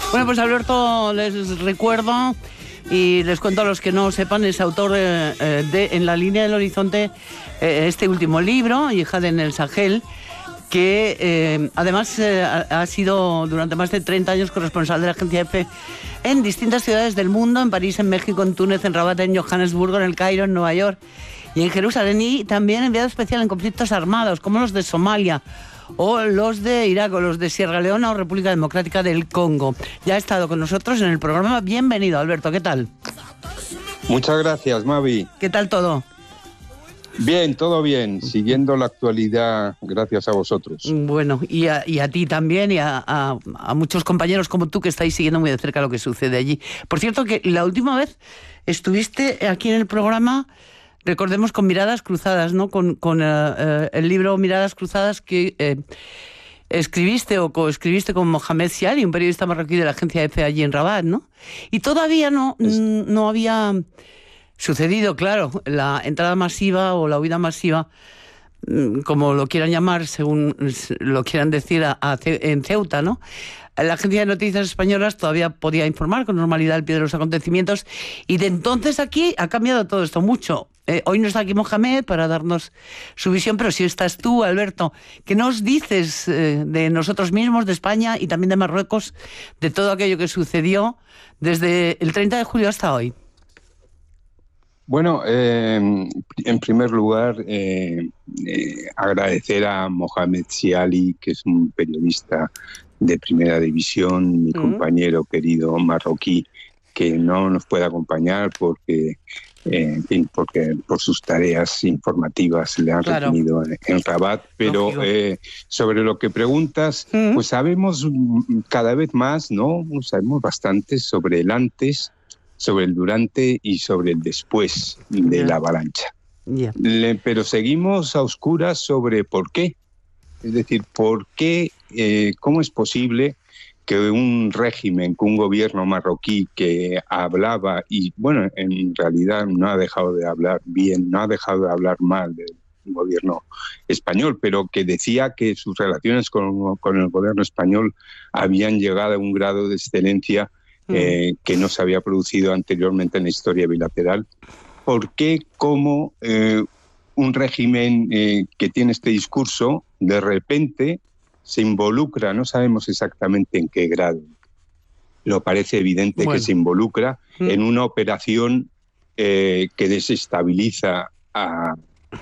Bueno, pues Alberto, les recuerdo y les cuento a los que no sepan, es autor de En la línea del horizonte, este último libro, Yihad en el Sahel, que además ha sido durante más de 30 años corresponsal de la agencia EFE en distintas ciudades del mundo, en París, en México, en Túnez, en Rabat, en Johannesburgo, en El Cairo, en Nueva York y en Jerusalén, y también enviado especial en conflictos armados como los de Somalia o los de Irak o los de Sierra Leona o República Democrática del Congo. Ya ha estado con nosotros en el programa. Bienvenido, Alberto, ¿qué tal? Muchas gracias, Mavi. ¿Qué tal todo? Bien, todo bien, siguiendo la actualidad gracias a vosotros. Bueno, y a ti también y a muchos compañeros como tú que estáis siguiendo muy de cerca lo que sucede allí. Por cierto, que la última vez estuviste aquí en el programa, recordemos, con Miradas Cruzadas, ¿no? Con el libro Miradas Cruzadas que escribiste o coescribiste con Mohamed Siali, un periodista marroquí de la agencia EFE allí en Rabat, ¿no? Y todavía no había sucedido, claro, la entrada masiva o la huida masiva, como lo quieran llamar, según lo quieran decir, en Ceuta, ¿no? La agencia de noticias españolas todavía podía informar con normalidad al pie de los acontecimientos, y de entonces aquí ha cambiado todo esto mucho. Hoy no está aquí Mohamed para darnos su visión, pero sí estás tú, Alberto. ¿Qué nos dices de nosotros mismos, de España y también de Marruecos, de todo aquello que sucedió desde el 30 de julio hasta hoy? Bueno, en primer lugar, agradecer a Mohamed Siali, que es un periodista de primera división, mi compañero querido marroquí, que no nos puede acompañar porque por sus tareas informativas le han retenido en Rabat. Pero sobre lo que preguntas, pues sabemos cada vez más, ¿no? Sabemos bastante sobre el antes, sobre el durante y sobre el después de la avalancha. Pero seguimos a oscuras sobre por qué. Es decir, por qué, cómo es posible que un régimen, que un gobierno marroquí que hablaba, y bueno, en realidad no ha dejado de hablar bien, no ha dejado de hablar mal del gobierno español, pero que decía que sus relaciones con el gobierno español habían llegado a un grado de excelencia que no se había producido anteriormente en la historia bilateral. ¿Por qué, como un régimen que tiene este discurso, de repente se involucra, no sabemos exactamente en qué grado, lo parece evidente que se involucra en una operación que desestabiliza a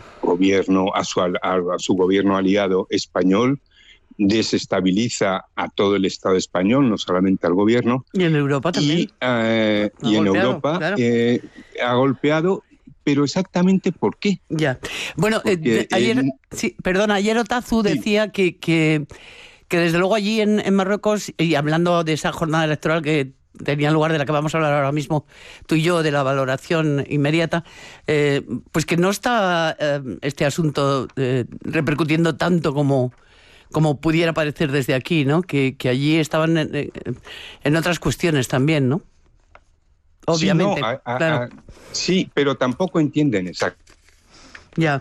su gobierno aliado español, desestabiliza a todo el Estado español, no solamente al gobierno. Y en Europa también. Y en Europa claro. Ha golpeado, pero exactamente ¿por qué? Ya. Bueno, ayer Otazu decía que desde luego allí en Marruecos, y hablando de esa jornada electoral que tenía lugar, de la que vamos a hablar ahora mismo tú y yo, de la valoración inmediata, pues que no está este asunto repercutiendo tanto como pudiera parecer desde aquí, ¿no? Que allí estaban en otras cuestiones también, ¿no? Obviamente, sí, claro. Sí, pero tampoco entienden exacto. Ya.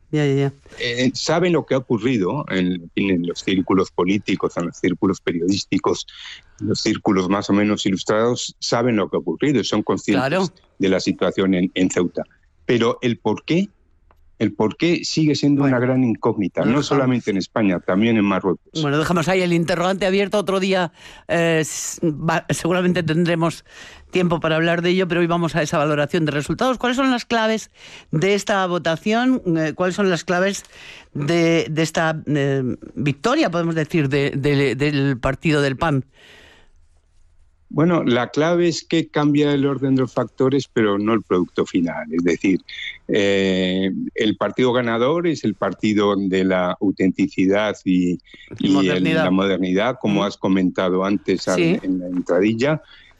Saben lo que ha ocurrido en los círculos políticos, en los círculos periodísticos, en los círculos más o menos ilustrados, saben lo que ha ocurrido y son conscientes de la situación en Ceuta. Pero el por qué sigue siendo una gran incógnita, no solamente en España, también en Marruecos. Bueno, dejamos ahí el interrogante abierto. Otro día seguramente tendremos tiempo para hablar de ello, pero hoy vamos a esa valoración de resultados. ¿Cuáles son las claves de esta votación? ¿Cuáles son las claves de esta victoria, podemos decir, del partido del PAN? Bueno, la clave es que cambia el orden de los factores, pero no el producto final. Es decir, el partido ganador es el partido de la autenticidad y la modernidad, como has comentado antes en la entradilla.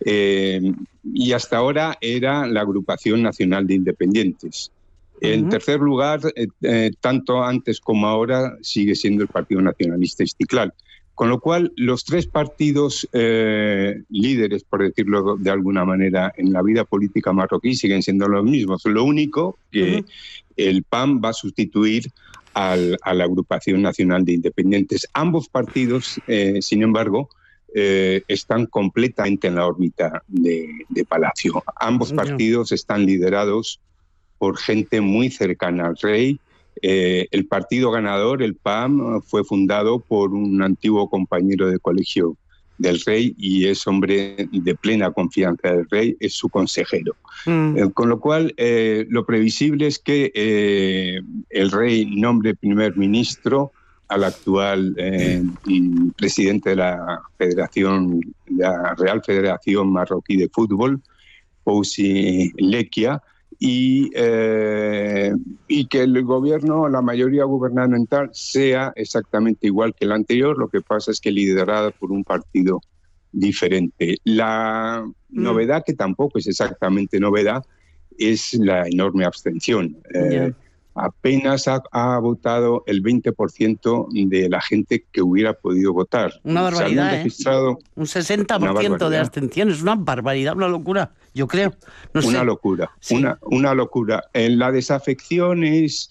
Y hasta ahora era la Agrupación Nacional de Independientes. En tercer lugar, tanto antes como ahora, sigue siendo el Partido Nacionalista Istiklal. Con lo cual, los tres partidos líderes, por decirlo de alguna manera, en la vida política marroquí siguen siendo los mismos. Lo único que el PAN va a sustituir a la Agrupación Nacional de Independientes. Ambos partidos, sin embargo, están completamente en la órbita de Palacio. Ambos partidos están liderados por gente muy cercana al rey. El partido ganador, el PAM, fue fundado por un antiguo compañero de colegio del rey y es hombre de plena confianza del rey, es su consejero. Con lo cual, lo previsible es que el rey nombre primer ministro al actual presidente de la Real Federación Marroquí de Fútbol, Fouzi Lekia, y que el gobierno, la mayoría gubernamental, sea exactamente igual que el anterior. Lo que pasa es que liderada por un partido diferente. La novedad, que tampoco es exactamente novedad, es la enorme abstención. Apenas ha votado el 20% de la gente que hubiera podido votar. Una barbaridad, se registrado un 60% de abstención, es una barbaridad, una locura, yo creo. No sé. Una locura, sí. una locura. La desafección es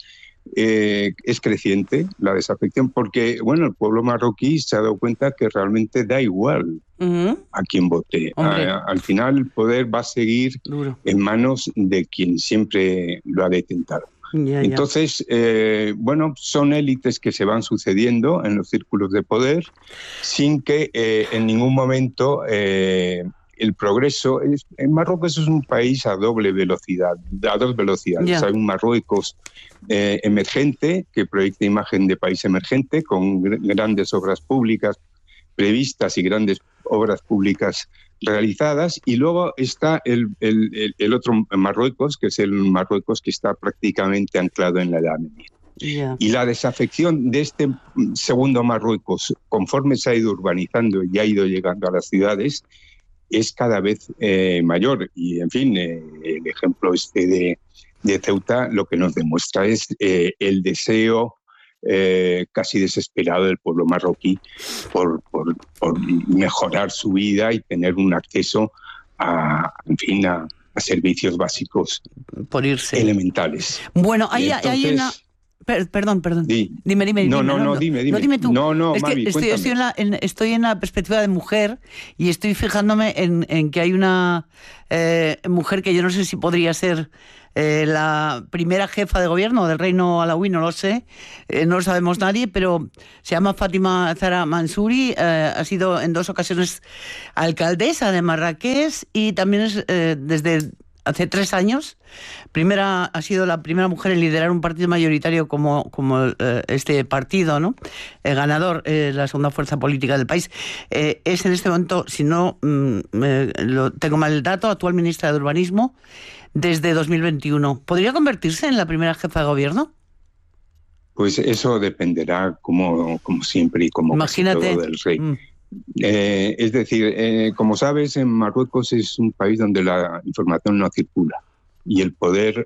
creciente, la desafección, porque bueno, el pueblo marroquí se ha dado cuenta que realmente da igual a quien vote. Al final el poder va a seguir en manos de quien siempre lo ha detentado. Entonces, bueno, son élites que se van sucediendo en los círculos de poder sin que en ningún momento el progreso... En Marruecos es un país a doble velocidad, a dos velocidades. Hay un Marruecos emergente que proyecta imagen de país emergente con grandes obras públicas previstas y grandes obras públicas realizadas, y luego está el otro Marruecos, que es el Marruecos que está prácticamente anclado en la Edad Media. Y la desafección de este segundo Marruecos, conforme se ha ido urbanizando y ha ido llegando a las ciudades, es cada vez mayor. Y, en fin, el ejemplo de Ceuta lo que nos demuestra es el deseo casi desesperado del pueblo marroquí por mejorar su vida y tener un acceso a servicios básicos elementales. Bueno, hay una... Perdón. Dime. No, dime tú. No, es Mavi, que estoy en la perspectiva de mujer y estoy fijándome en que hay una mujer que yo no sé si podría ser la primera jefa de gobierno del reino alauí, no lo sé, no lo sabemos nadie, pero se llama Fátima Zahra Mansouri, ha sido en 2 ocasiones alcaldesa de Marrakech y también es desde hace 3 años. Ha sido la primera mujer en liderar un partido mayoritario como este partido, ¿no? El ganador, la segunda fuerza política del país. Es en este momento, si no tengo mal el dato, actual ministra de Urbanismo desde 2021. ¿Podría convertirse en la primera jefa de gobierno? Pues eso dependerá, como siempre y como casi todo, del rey. Es decir, como sabes, en Marruecos es un país donde la información no circula y el poder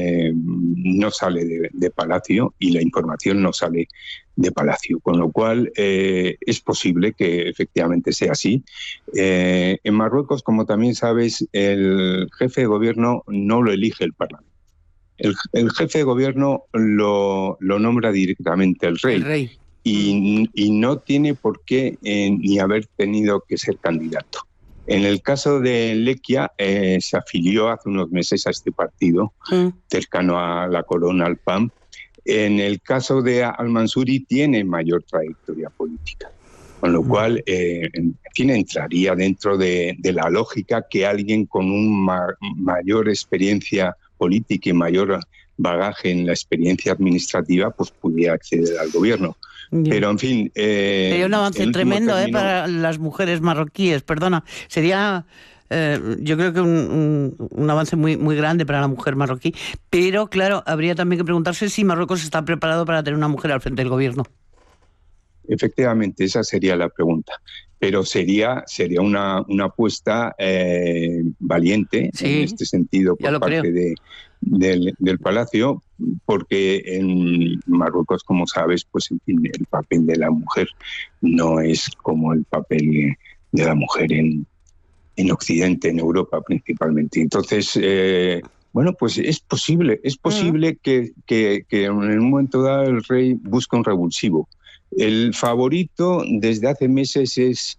no sale de palacio y la información no sale de palacio, con lo cual es posible que efectivamente sea así. En Marruecos, como también sabes, el jefe de gobierno no lo elige el Parlamento. El jefe de gobierno lo nombra directamente el rey. Y no tiene por qué ni haber tenido que ser candidato. En el caso de Lekia, se afilió hace unos meses a este partido, cercano a la corona, al PAM. En el caso de al-Mansouri tiene mayor trayectoria política, con lo cual, en fin, entraría dentro de la lógica que alguien con mayor experiencia política y mayor bagaje en la experiencia administrativa pues pudiera acceder al gobierno. Pero, en fin... sería un avance tremendo para las mujeres marroquíes, perdona. Sería, yo creo que un avance muy, muy grande para la mujer marroquí. Pero, claro, habría también que preguntarse si Marruecos está preparado para tener una mujer al frente del gobierno. Efectivamente, esa sería la pregunta. Pero sería una apuesta valiente, en este sentido, por parte del Palacio, porque en Marruecos, como sabes, pues en fin, el papel de la mujer no es como el papel de la mujer en Occidente, en Europa principalmente. Entonces, bueno, pues es posible que en un momento dado el rey busque un revulsivo. El favorito desde hace meses es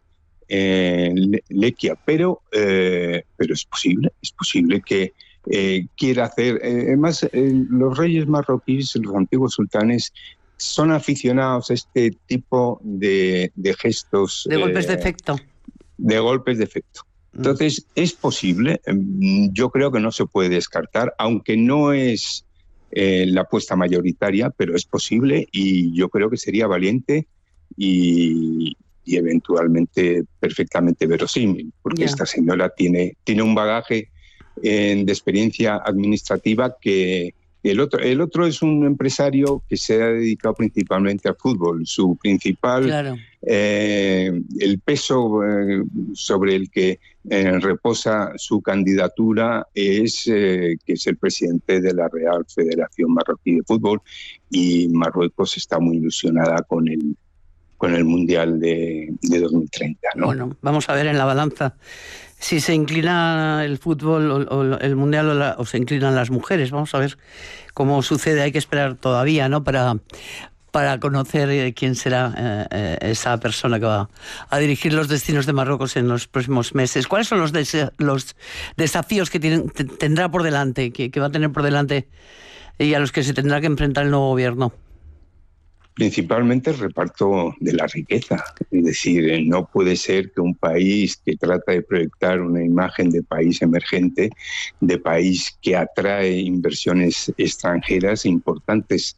Lequia, pero es posible que quiera hacer. Además, los reyes marroquíes, los antiguos sultanes, son aficionados a este tipo de gestos. De golpes de efecto. De golpes de efecto. Entonces, es posible, yo creo que no se puede descartar, aunque no es la apuesta mayoritaria, pero es posible y yo creo que sería valiente y eventualmente perfectamente verosímil, porque esta señora tiene un bagaje de experiencia administrativa que el otro es un empresario que se ha dedicado principalmente al fútbol. Su principal, el peso sobre el que reposa su candidatura es que es el presidente de la Real Federación Marroquí de Fútbol, y Marruecos está muy ilusionada con el Mundial de 2030, ¿no? Bueno, vamos a ver en la balanza si se inclina el fútbol o el Mundial o se inclinan las mujeres. Vamos a ver cómo sucede. Hay que esperar todavía, ¿no?, para conocer quién será esa persona que va a dirigir los destinos de Marruecos en los próximos meses. ¿Cuáles son los desafíos que tendrá por delante, que va a tener por delante, y a los que se tendrá que enfrentar el nuevo gobierno? Principalmente el reparto de la riqueza. Es decir, no puede ser que un país que trata de proyectar una imagen de país emergente, de país que atrae inversiones extranjeras, importantes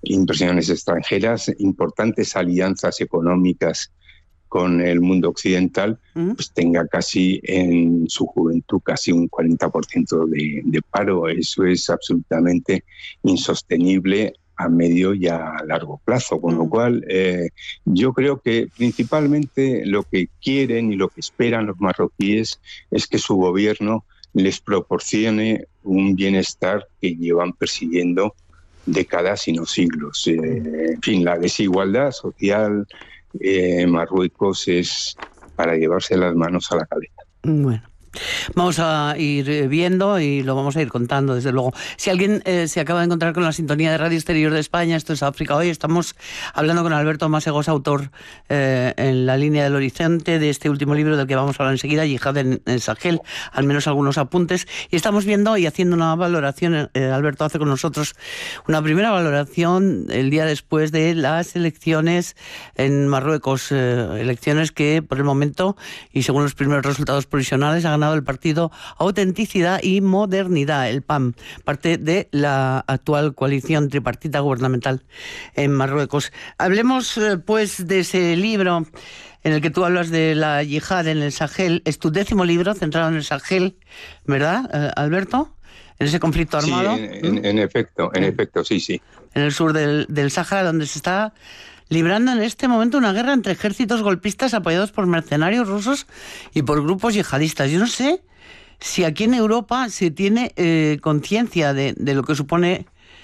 alianzas económicas con el mundo occidental, pues tenga casi en su juventud casi un 40% de paro. Eso es absolutamente insostenible a medio y a largo plazo, con lo cual yo creo que principalmente lo que quieren y lo que esperan los marroquíes es que su gobierno les proporcione un bienestar que llevan persiguiendo décadas y no siglos. En fin, la desigualdad social en Marruecos es para llevarse las manos a la cabeza. Bueno, vamos a ir viendo y lo vamos a ir contando, desde luego. Si alguien se acaba de encontrar con la sintonía de Radio Exterior de España, esto es África Hoy. Estamos hablando con Alberto Masegosa, autor en La línea del horizonte de este último libro del que vamos a hablar enseguida, Yihad en el Sahel, al menos algunos apuntes. Y estamos viendo y haciendo una valoración, Alberto hace con nosotros una primera valoración el día después de las elecciones en Marruecos, elecciones que por el momento, y según los primeros resultados provisionales, ha ganado el partido Autenticidad y Modernidad, el PAM, parte de la actual coalición tripartita gubernamental en Marruecos. Hablemos pues de ese libro en el que tú hablas de la yihad en el Sahel. Es tu 10º libro centrado en el Sahel, ¿verdad, Alberto? En ese conflicto armado. Sí, en efecto, sí. En el sur del Sáhara, donde se está librando en este momento una guerra entre ejércitos golpistas apoyados por mercenarios rusos y por grupos yihadistas. Yo no sé si aquí en Europa se tiene conciencia de lo que supone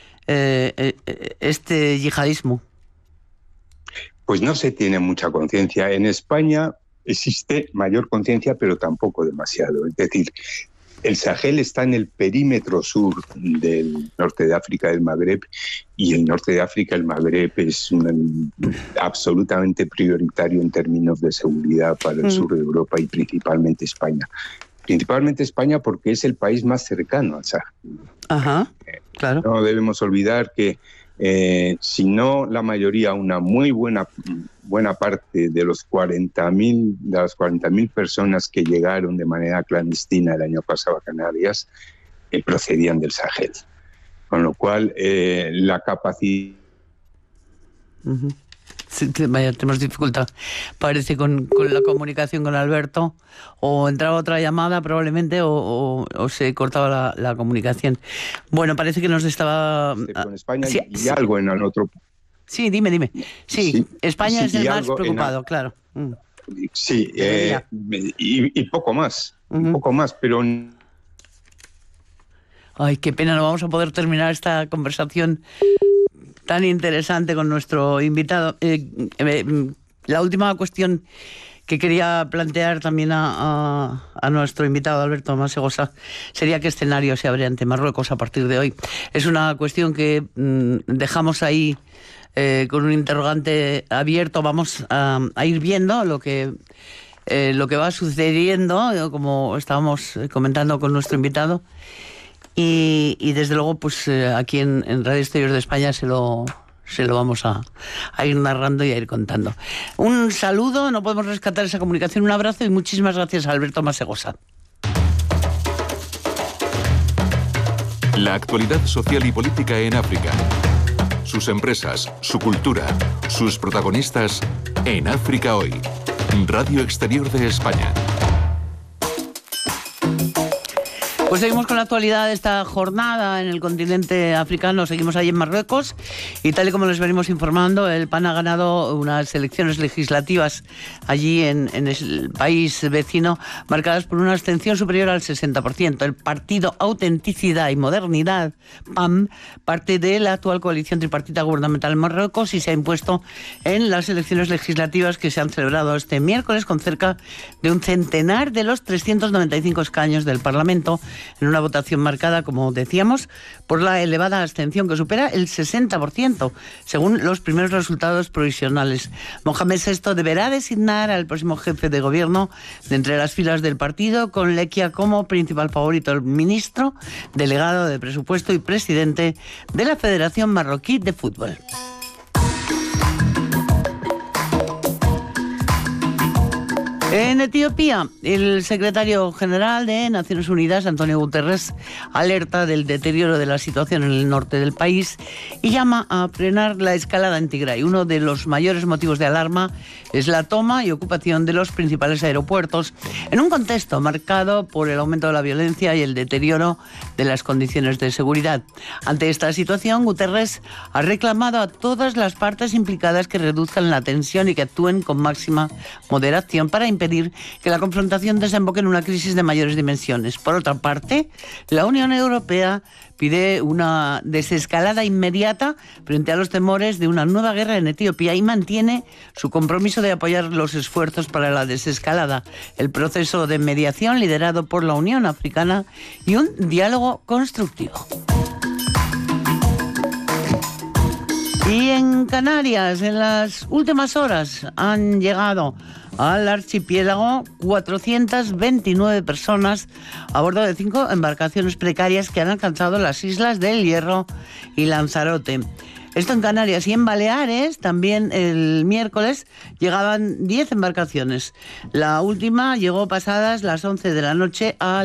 este yihadismo. Pues no se tiene mucha conciencia. En España existe mayor conciencia, pero tampoco demasiado. Es decir, el Sahel está en el perímetro sur del norte de África, del Magreb, y el norte de África, el Magreb, es absolutamente prioritario en términos de seguridad para el sur de Europa y principalmente España. Principalmente España porque es el país más cercano al Sahel. Ajá, claro. No debemos olvidar que si no la mayoría, una muy buena parte de las 40.000 personas que llegaron de manera clandestina el año pasado a Canarias procedían del Sahel. Con lo cual, la capacidad... Sí, tenemos dificultad, parece, con la comunicación con Alberto. O entraba otra llamada probablemente o se cortaba la comunicación. Bueno, parece que nos estaba... Con España y algo en el otro... Sí, dime. Sí, España es el más preocupado, claro. Sí, y poco más, pero... Ay, qué pena, no vamos a poder terminar esta conversación tan interesante con nuestro invitado. La última cuestión que quería plantear también a nuestro invitado, Alberto Masegosa, sería qué escenario se abre ante Marruecos a partir de hoy. Es una cuestión que dejamos ahí con un interrogante abierto. Vamos a ir viendo lo que lo que va sucediendo, como estábamos comentando con nuestro invitado. Y desde luego, pues aquí en Radio Exterior de España se lo vamos a ir narrando y a ir contando. Un saludo, no podemos rescatar esa comunicación, un abrazo y muchísimas gracias a Alberto Masegosa. La actualidad social y política en África. Sus empresas, su cultura, sus protagonistas en África Hoy. Radio Exterior de España. Pues seguimos con la actualidad de esta jornada en el continente africano. Seguimos ahí en Marruecos y tal y como les venimos informando, el PAN ha ganado unas elecciones legislativas allí en el país vecino, marcadas por una abstención superior al 60%. El partido Autenticidad y Modernidad, PAM, parte de la actual coalición tripartita gubernamental en Marruecos y se ha impuesto en las elecciones legislativas que se han celebrado este miércoles con cerca de un centenar de los 395 escaños del Parlamento, en una votación marcada, como decíamos, por la elevada abstención que supera el 60%, según los primeros resultados provisionales. Mohamed VI deberá designar al próximo jefe de gobierno de entre las filas del partido, con Lequia como principal favorito, el ministro, delegado de presupuesto y presidente de la Federación Marroquí de Fútbol. En Etiopía, el secretario general de Naciones Unidas, Antonio Guterres, alerta del deterioro de la situación en el norte del país y llama a frenar la escalada en Tigray. Uno de los mayores motivos de alarma es la toma y ocupación de los principales aeropuertos, en un contexto marcado por el aumento de la violencia y el deterioro de las condiciones de seguridad. Ante esta situación, Guterres ha reclamado a todas las partes implicadas que reduzcan la tensión y que actúen con máxima moderación para impedir que la confrontación desemboque en una crisis de mayores dimensiones. Por otra parte, la Unión Europea pide una desescalada inmediata frente a los temores de una nueva guerra en Etiopía y mantiene su compromiso de apoyar los esfuerzos para la desescalada, el proceso de mediación liderado por la Unión Africana y un diálogo constructivo. Y en Canarias, en las últimas horas, han llegado al archipiélago 429 personas a bordo de 5 embarcaciones precarias que han alcanzado las islas del Hierro y Lanzarote. Esto en Canarias. Y en Baleares, también el miércoles, llegaban 10 embarcaciones. La última llegó pasadas las 11 de la noche a